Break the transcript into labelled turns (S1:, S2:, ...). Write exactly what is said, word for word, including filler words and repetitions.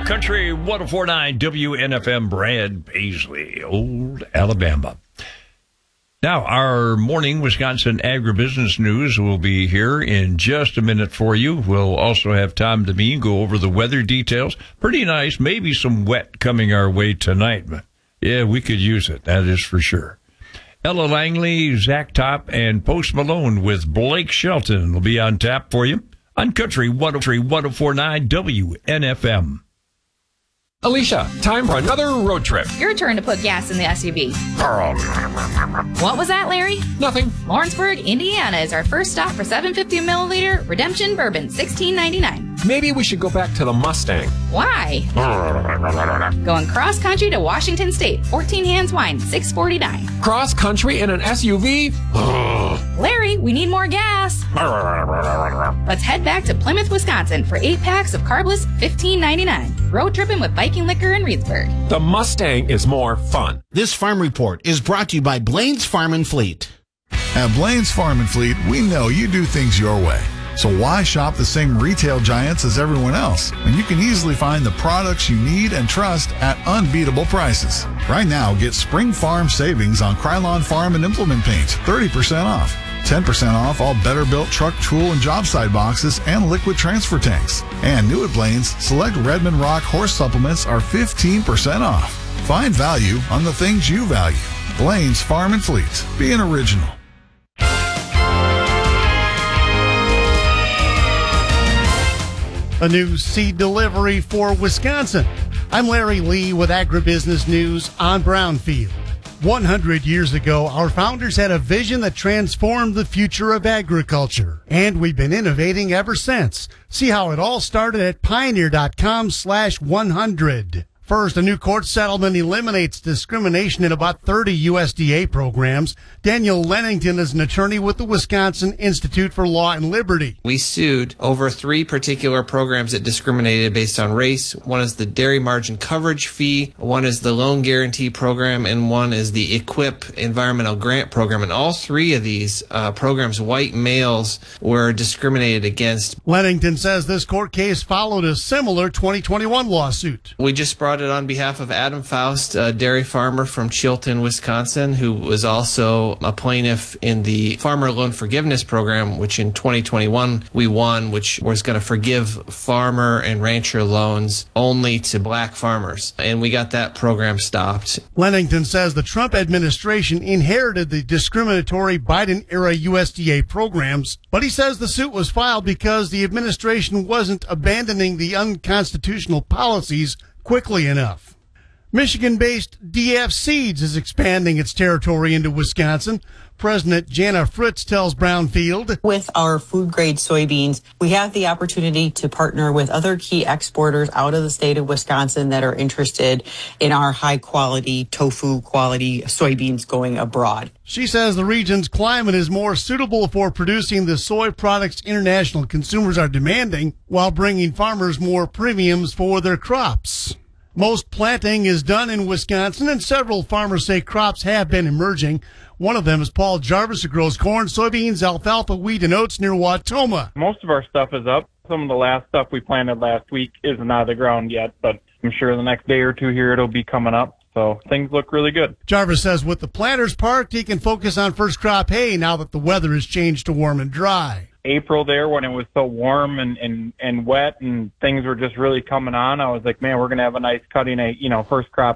S1: Country one oh four point nine W N F M, Brad Paisley, Old Alabama. Now, our morning Wisconsin agribusiness news will be here in just a minute for you. We'll also have Tom Demeen go over the weather details. Pretty nice, maybe some wet coming our way tonight, but yeah, we could use it, that is for sure. Ella Langley, Zach Top, and Post Malone with Blake Shelton will be on tap for you on Country one oh four point nine W N F M.
S2: Alicia, time for another road trip.
S3: Your turn to put gas in the S U V. What was that, Larry?
S2: Nothing.
S3: Lawrenceburg, Indiana is our first stop for seven hundred fifty milliliter Redemption Bourbon, sixteen ninety-nine.
S2: Maybe we should go back to the Mustang.
S3: Why? Going cross country to Washington State, fourteen Hands Wine, six forty-nine.
S2: Cross country in an S U V?
S3: Larry, we need more gas. Let's head back to Plymouth, Wisconsin for eight packs of carbless, fifteen ninety-nine. Road tripping with Viking Liquor in Reedsburg.
S2: The Mustang is more fun.
S4: This farm report is brought to you by Blaine's Farm and Fleet.
S5: At Blaine's Farm and Fleet, we know you do things your way. So why shop the same retail giants as everyone else when you can easily find the products you need and trust at unbeatable prices? Right now, get Spring Farm savings on Krylon Farm and Implement Paints, thirty percent off. ten percent off all better-built truck, tool, and job site boxes and liquid transfer tanks. And new at Blaine's, select Redmond Rock horse supplements are fifteen percent off. Find value on the things you value. Blaine's Farm and Fleet. Be an original.
S6: A new seed delivery for Wisconsin. I'm Larry Lee with Agribusiness News on Brownfield. one hundred years ago, our founders had a vision that transformed the future of agriculture, and we've been innovating ever since. See how it all started at pioneer.com slash 100. First, a new court settlement eliminates discrimination in about thirty U S D A programs. Daniel Lennington is an attorney with the Wisconsin Institute for Law and Liberty.
S7: We sued over three particular programs that discriminated based on race. One is the dairy margin coverage fee, one is the loan guarantee program, and one is the EQIP environmental grant program. And all three of these uh, programs, white males were discriminated against.
S6: Lennington says this court case followed a similar twenty twenty-one lawsuit.
S7: We just brought it on behalf of Adam Faust, a dairy farmer from Chilton, Wisconsin, who was also a plaintiff in the Farmer Loan Forgiveness Program, which in twenty twenty-one we won, which was going to forgive farmer and rancher loans only to black farmers. And we got that program stopped.
S6: Lennington says the Trump administration inherited the discriminatory Biden-era U S D A programs, but he says the suit was filed because the administration wasn't abandoning the unconstitutional policies quickly enough. Michigan-based D F Seeds is expanding its territory into Wisconsin. President Jana Fritz tells Brownfield,
S8: with our food-grade soybeans, we have the opportunity to partner with other key exporters out of the state of Wisconsin that are interested in our high-quality, tofu-quality soybeans going abroad.
S6: She says the region's climate is more suitable for producing the soy products international consumers are demanding, while bringing farmers more premiums for their crops. Most planting is done in Wisconsin, and several farmers say crops have been emerging. One of them is Paul Jarvis, who grows corn, soybeans, alfalfa, wheat, and oats near Wautoma.
S9: Most of our stuff is up. Some of the last stuff we planted last week isn't out of the ground yet, but I'm sure the next day or two here it'll be coming up. So things look really good.
S6: Jarvis says with the planters parked, he can focus on first crop hay now that the weather has changed to warm and dry.
S9: April there, when it was so warm and, and, and wet and things were just really coming on, I was like, man, we're going to have a nice cutting, a, you know, first crop